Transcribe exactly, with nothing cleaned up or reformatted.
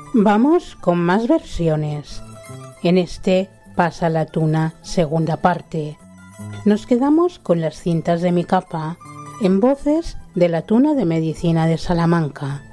Vamos con más versiones. En este Pasa la tuna, segunda parte. Nos quedamos con las cintas de mi capa, en voces de la tuna de medicina de Salamanca.